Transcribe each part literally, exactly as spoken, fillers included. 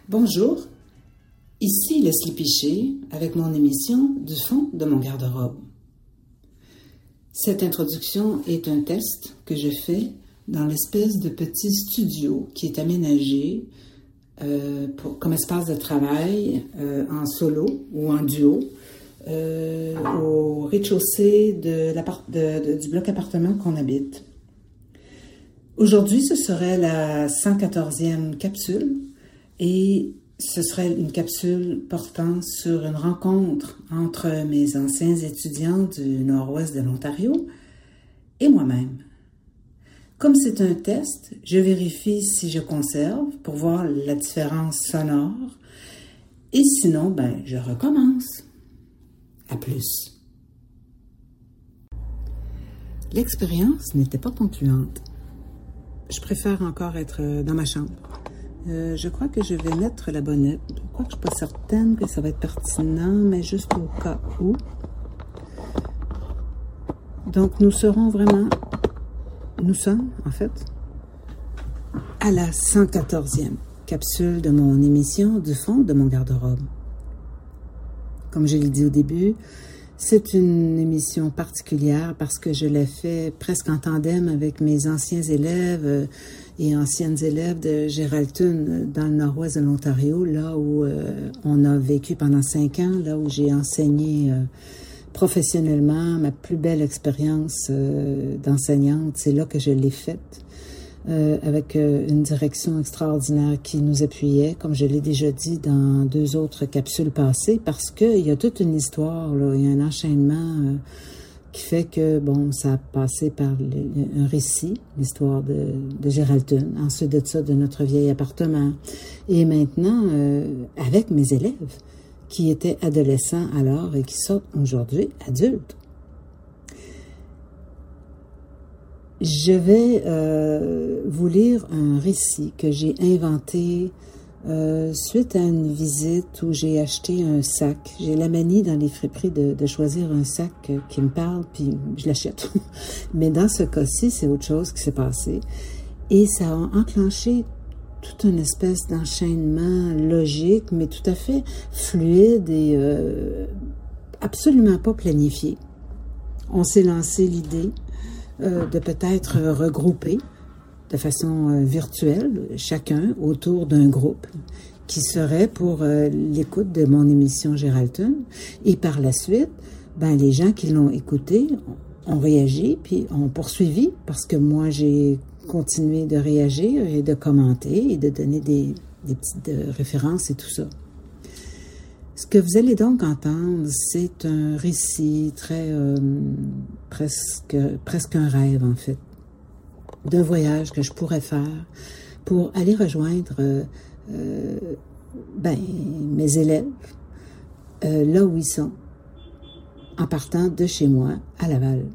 Bonjour, ici Leslie Piché avec mon émission du fond de mon garde-robe. Cette introduction est un test que je fais dans l'espèce de petit studio qui est aménagé euh, pour, comme espace de travail euh, en solo ou en duo euh, au rez-de-chaussée de de, de, du bloc appartement qu'on habite. Aujourd'hui, ce serait la cent quatorzième capsule et ce serait une capsule portant sur une rencontre entre mes anciens étudiants du nord-ouest de l'Ontario et moi-même. Comme c'est un test, je vérifie si je conserve pour voir la différence sonore et sinon, ben, je recommence. À plus. L'expérience n'était pas concluante. Je préfère encore être dans ma chambre. Euh, je crois que je vais mettre la bonnette. Je crois que je ne suis pas certaine que ça va être pertinent, mais juste au cas où. Donc, nous serons vraiment, nous sommes, en fait, à la cent quatorzième capsule de mon émission du fond de mon garde-robe. Comme je l'ai dit au début, c'est une émission particulière parce que je l'ai fait presque en tandem avec mes anciens élèves et anciennes élèves de Geraldton dans le nord-ouest de l'Ontario, là où euh, on a vécu pendant cinq ans, là où j'ai enseigné euh, professionnellement ma plus belle expérience euh, d'enseignante. C'est là que je l'ai faite. Euh, avec euh, une direction extraordinaire qui nous appuyait, comme je l'ai déjà dit dans deux autres capsules passées, parce qu'il y a toute une histoire, là, il y a un enchaînement euh, qui fait que, bon, ça a passé par le, un récit, l'histoire de, de Geraldton, ensuite de ça, de notre vieil appartement, et maintenant, euh, avec mes élèves, qui étaient adolescents alors et qui sont aujourd'hui adultes. Je vais euh, vous lire un récit que j'ai inventé euh, suite à une visite où j'ai acheté un sac. J'ai la manie dans les friperies de, de choisir un sac euh, qui me parle, puis je l'achète. Mais dans ce cas-ci, c'est autre chose qui s'est passé. Et ça a enclenché toute une espèce d'enchaînement logique, mais tout à fait fluide et euh, absolument pas planifié. On s'est lancé l'idée Euh, de peut-être regrouper de façon euh, virtuelle chacun autour d'un groupe qui serait pour euh, l'écoute de mon émission Geraldton. Et par la suite, ben, les gens qui l'ont écouté ont réagi puis ont poursuivi parce que moi, j'ai continué de réagir et de commenter et de donner des, des petites euh, références et tout ça. Ce que vous allez donc entendre, c'est un récit très, euh, presque, presque un rêve en fait, d'un voyage que je pourrais faire pour aller rejoindre euh, euh, ben, mes élèves euh, là où ils sont, en partant de chez moi à Laval.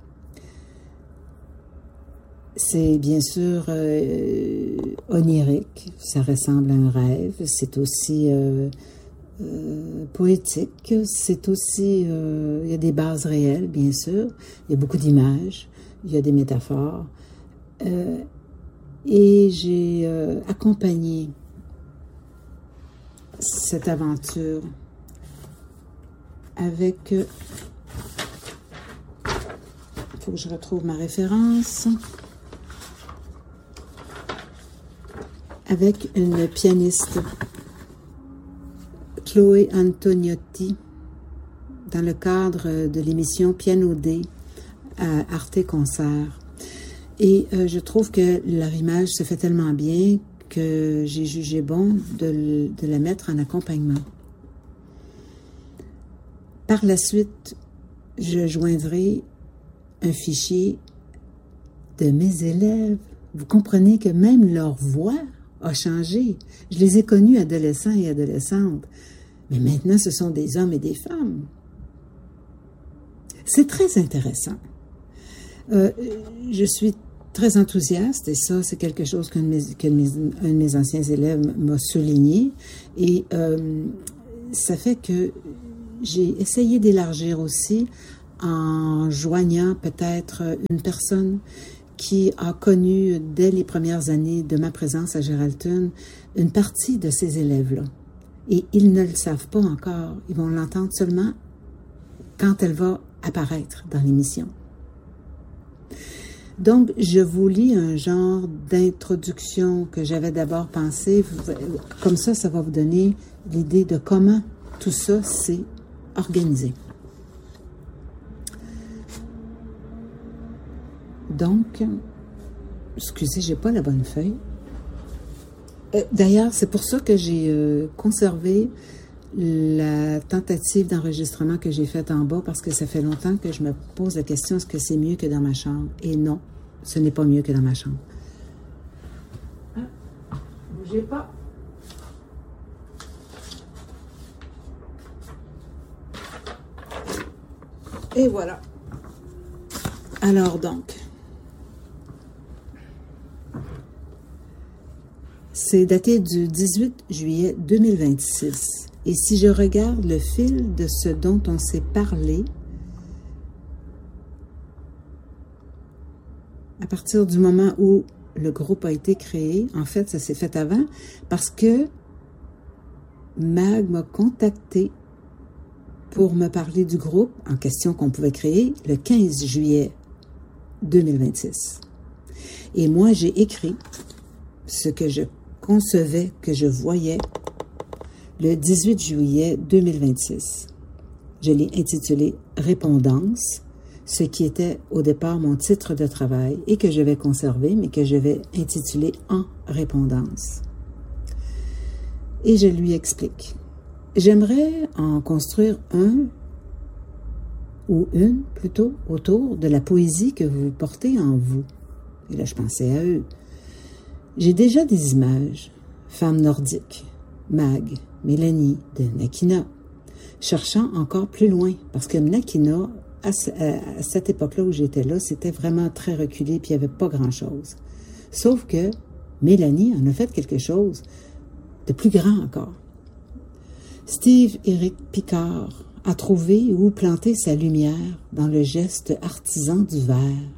C'est bien sûr euh, onirique, ça ressemble à un rêve, c'est aussi Euh, Euh, poétique, c'est aussi, euh, il y a des bases réelles, bien sûr, il y a beaucoup d'images, il y a des métaphores, euh, et j'ai euh, accompagné cette aventure avec, il euh, faut que je retrouve ma référence, avec une pianiste, Chloé Antoniotti, dans le cadre de l'émission Piano D à Arte Concert. Et euh, je trouve que leur image se fait tellement bien que j'ai jugé bon de, de la mettre en accompagnement. Par la suite, je joindrai un fichier de mes élèves. Vous comprenez que même leur voix a changé. Je les ai connus adolescents et adolescentes. Mais maintenant, ce sont des hommes et des femmes. C'est très intéressant. Euh, je suis très enthousiaste, et ça, c'est quelque chose qu'un de mes, que mes, un de mes anciens élèves m'a souligné. Et euh, ça fait que j'ai essayé d'élargir aussi en joignant peut-être une personne qui a connu dès les premières années de ma présence à Geraldton une partie de ces élèves-là. Et ils ne le savent pas encore. Ils vont l'entendre seulement quand elle va apparaître dans l'émission. Donc, je vous lis un genre d'introduction que j'avais d'abord pensé. Comme ça, ça va vous donner l'idée de comment tout ça s'est organisé. Donc, excusez, j'ai pas la bonne feuille. Euh, D'ailleurs, c'est pour ça que j'ai euh, conservé la tentative d'enregistrement que j'ai faite en bas, parce que ça fait longtemps que je me pose la question, est-ce que c'est mieux que dans ma chambre? Et non, ce n'est pas mieux que dans ma chambre. Ah, bougez pas. Et voilà. Alors donc, c'est daté du dix-huit juillet deux mille vingt-six. Et si je regarde le fil de ce dont on s'est parlé, à partir du moment où le groupe a été créé, en fait, ça s'est fait avant, parce que Mag m'a contacté pour me parler du groupe en question qu'on pouvait créer le quinze juillet deux mille vingt-six. Et moi, j'ai écrit ce que je concevais, que je voyais, le dix-huit juillet deux mille vingt-six. Je l'ai intitulé « Répondance », ce qui était au départ mon titre de travail et que je vais conserver, mais que je vais intituler « En répondance ». Et je lui explique. J'aimerais en construire un, ou une plutôt, autour de la poésie que vous portez en vous. Et là, je pensais à eux. J'ai déjà des images, femmes nordiques, Mag, Mélanie, de Nakina, cherchant encore plus loin, parce que Nakina, à, à, à cette époque-là où j'étais là, c'était vraiment très reculé, puis il n'y avait pas grand-chose. Sauf que Mélanie en a fait quelque chose de plus grand encore. Steve Éric Picard a trouvé où planter sa lumière dans le geste artisan du verre.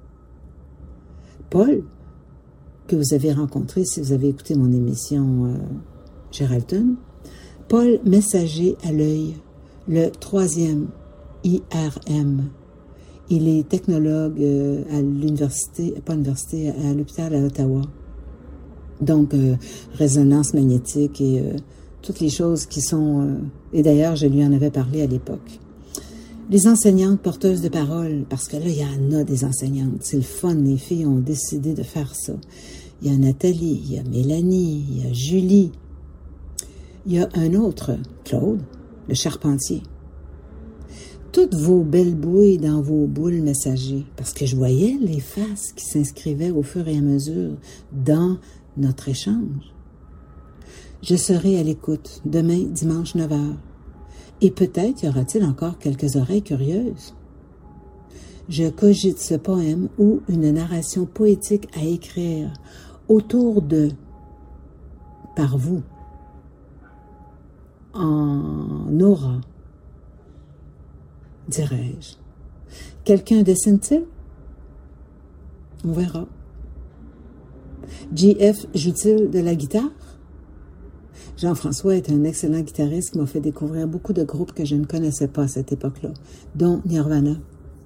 Paul, que vous avez rencontré si vous avez écouté mon émission euh, Geraldton, Paul Messager à l'œil, le troisième I R M. Il est technologue euh, à l'université, pas l'université, à l'hôpital à Ottawa. Donc, euh, résonance magnétique et euh, toutes les choses qui sont... Euh, et d'ailleurs, je lui en avais parlé à l'époque. Les enseignantes porteuses de parole, parce que là, il y en a des enseignantes. C'est le fun, les filles ont décidé de faire ça. Il y a Nathalie, il y a Mélanie, il y a Julie. Il y a un autre, Claude, le charpentier. Toutes vos belles bouilles dans vos boules messagers, parce que je voyais les faces qui s'inscrivaient au fur et à mesure dans notre échange. Je serai à l'écoute demain, dimanche neuf heures. Et peut-être y aura-t-il encore quelques oreilles curieuses. Je cogite ce poème ou une narration poétique à écrire autour de, par vous, en aura, dirais-je. Quelqu'un dessine-t-il? On verra. J F joue-t-il de la guitare? Jean-François est un excellent guitariste qui m'a fait découvrir beaucoup de groupes que je ne connaissais pas à cette époque-là, dont Nirvana.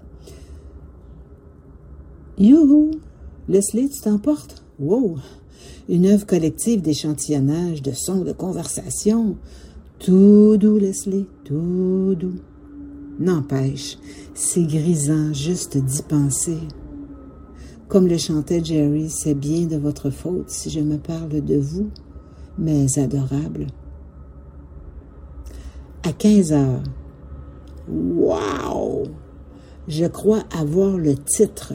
Youhou! Leslie, tu t'emportes? Wow! Une œuvre collective d'échantillonnage, de sons, de conversation. Tout doux, Leslie, tout doux. N'empêche, c'est grisant juste d'y penser. Comme le chantait Jerry, c'est bien de votre faute si je me parle de vous, mais adorable. À quinze heures. Wow! Je crois avoir le titre.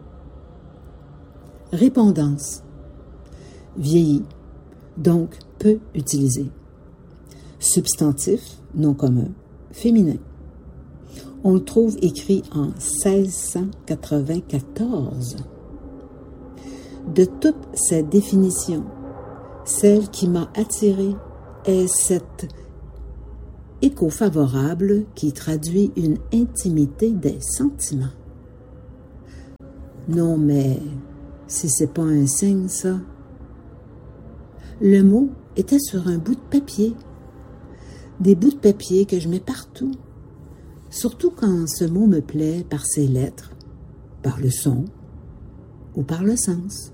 Répondance. Vieilli, donc peu utilisé. Substantif, non commun, féminin. On le trouve écrit en seize cent quatre-vingt-quatorze. De toutes ces définitions, celle qui m'a attirée est cette écho favorable qui traduit une intimité des sentiments. Non, mais si c'est pas un signe, ça. Le mot était sur un bout de papier. Des bouts de papier que je mets partout. Surtout quand ce mot me plaît par ses lettres, par le son ou par le sens.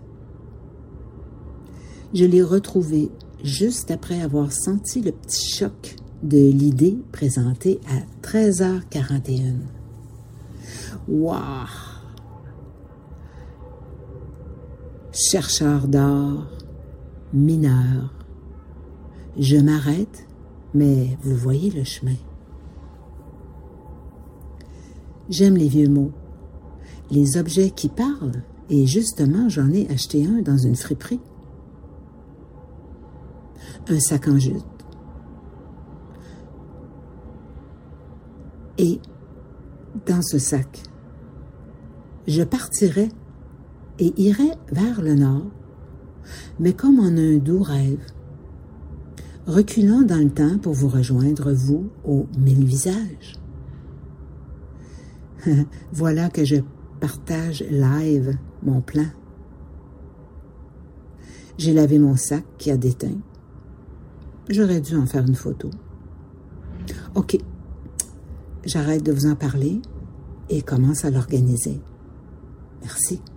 Je l'ai retrouvé juste après avoir senti le petit choc de l'idée présentée à treize heures quarante et un. Waouh! Chercheur d'or, mineur. Je m'arrête, mais vous voyez le chemin. J'aime les vieux mots, les objets qui parlent, et justement, j'en ai acheté un dans une friperie. Un sac en jute. Et dans ce sac, je partirai et irai vers le nord, mais comme en un doux rêve, reculant dans le temps pour vous rejoindre, vous, aux mille visages. Voilà que je partage live mon plan. J'ai lavé mon sac qui a déteint. J'aurais dû en faire une photo. OK, j'arrête de vous en parler et commence à l'organiser. Merci.